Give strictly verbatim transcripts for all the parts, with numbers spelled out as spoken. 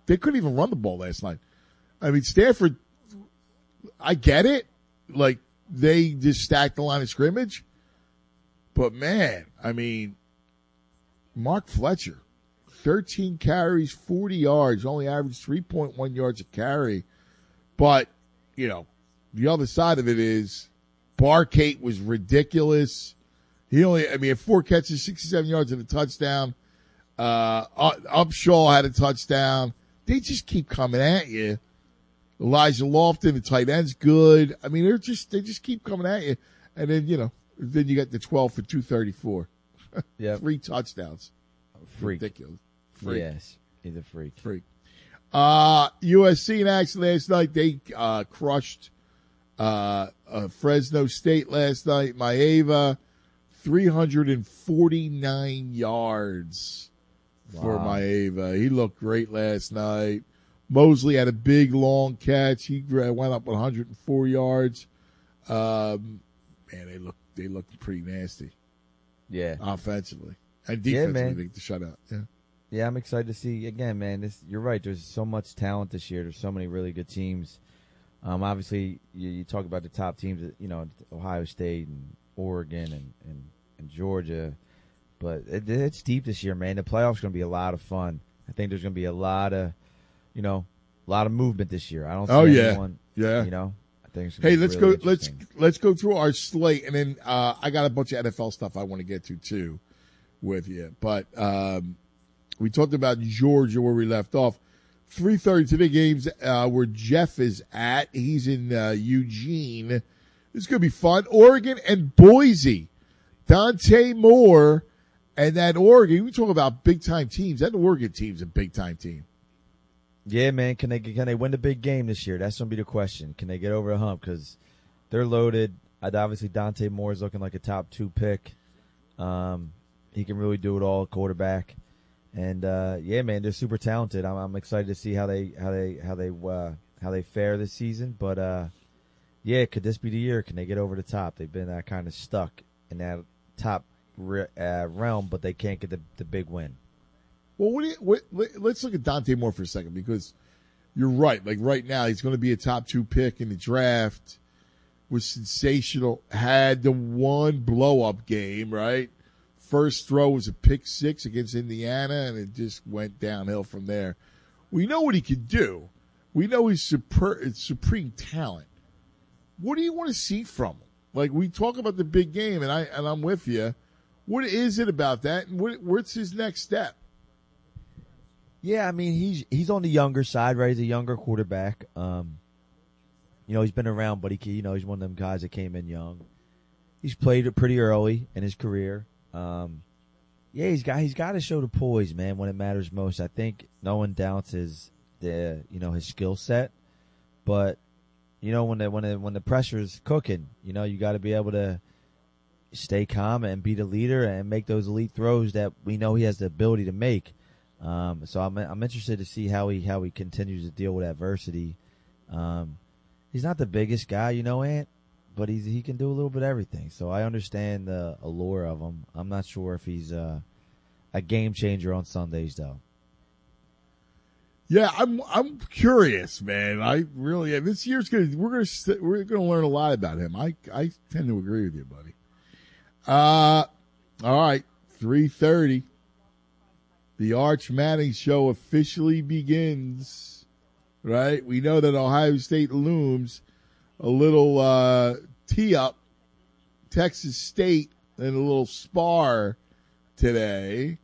they couldn't even run the ball last night. I mean, Stanford, I get it. Like, they just stacked the line of scrimmage. But, man, I mean, Mark Fletcher, thirteen carries, forty yards, only averaged three point one yards a carry. But, you know, the other side of it is Barkate was ridiculous. He only, I mean, had four catches, sixty-seven yards and a touchdown. Uh, Upshaw had a touchdown. They just keep coming at you. Elijah Lofton, the tight end's good. I mean, they're just, they just keep coming at you. And then, you know, then you got the twelve for two thirty-four. Yeah. Three touchdowns. Freak. Ridiculous. Freak. Yes. He's a freak. Freak. Uh, U S C in action last night. They, uh, crushed, uh, uh, Fresno State last night. Maeva, three hundred forty-nine yards for Wow. Maeva. He looked great last night. Mosley had a big, long catch. He went up one hundred four yards. Um, man, they look they look pretty nasty. Yeah. Offensively. And Yeah, defensively, man. they get the shutout. Yeah. Yeah, I'm excited to see again, man. This, you're right. There's so much talent this year. There's so many really good teams. Um, obviously, you, you talk about the top teams. You know, Ohio State and Oregon and, and, and Georgia, but it, it's deep this year, man. The playoffs going to be a lot of fun. I think there's going to be a lot of, you know, a lot of movement this year. I don't. See Oh yeah, anyone, yeah. You know, I think. It's gonna Hey, be let's really go. Let's interesting. let's go through our slate, and then uh, I got a bunch of N F L stuff I want to get to too with you. But um, we talked about Georgia where we left off. three thirty today games uh, where Jeff is at. He's in uh, Eugene. This is going to be fun. Oregon and Boise. Dante Moore and that Oregon. We talk about big time teams. That Oregon team's a big time team. Yeah, man. Can they can they win the big game this year? That's gonna be the question. Can they get over the hump? Because they're loaded. I'd obviously Dante Moore is looking like a top two pick. Um, he can really do it all, quarterback. And uh, yeah, man, they're super talented. I'm, I'm excited to see how they how they how they uh, how they fare this season. But uh, yeah, could this be the year? Can they get over the top? They've been uh, kind of stuck in that top re- uh, realm, but they can't get the the big win. Well, what do you, what, let's look at Dante Moore for a second because you're right. Like right now, he's going to be a top two pick in the draft. Was sensational. Had the one blow up game, right? First throw was a pick six against Indiana, and it just went downhill from there. We know what he can do. We know he's super, it's supreme talent. What do you want to see from him? Like we talk about the big game, and I and I'm with you. What is it about that, and what, what's his next step? Yeah, I mean he's he's on the younger side, right? He's a younger quarterback. Um, you know, he's been around, but he you know he's one of them guys that came in young. He's played it pretty early in his career. Um, yeah, he's got he's got to show the poise, man, when it matters most. I think no one doubts his the you know his skill set, but you know when the when the, when the pressure's cooking, you know you got to be able to stay calm and be the leader and make those elite throws that we know he has the ability to make. Um, so I'm I'm interested to see how he how he continues to deal with adversity. Um, he's not the biggest guy, you know, Ant, but he's he can do a little bit of everything. So I understand the allure of him. I'm not sure if he's uh, a game changer on Sundays though. Yeah, I'm I'm curious, man. I really this year's gonna we're gonna st- we're gonna learn a lot about him. I I tend to agree with you, buddy. Uh, all right, three thirty. The Arch Manning Show officially begins, right? We know that Ohio State looms. A little uh, tee-up, Texas State, and a little spar today.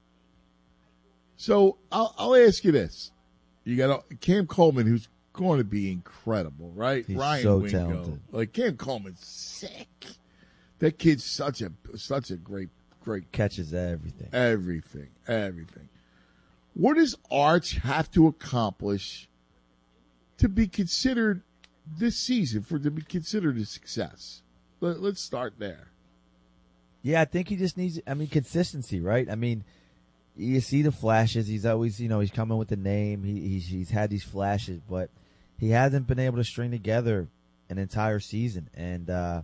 So I'll, I'll ask you this. You got Cam Coleman, who's going to be incredible, right? He's Ryan so Wingo. talented. Like, Cam Coleman's sick. That kid's such a such a great, great Catches everything. Everything, everything. What does Arch have to accomplish to be considered this season for to be considered a success? Let, let's start there. Yeah, I think he just needs, I mean, consistency, right? I mean, you see the flashes. He's always, you know, he's coming with the name. He, he's, he's had these flashes, but he hasn't been able to string together an entire season. And, uh,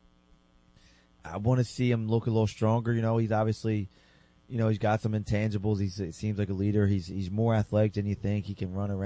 I want to see him look a little stronger. You know, he's obviously, you know, he's got some intangibles. He's, it seems like a leader. He's, he's more athletic than you think. He can run around.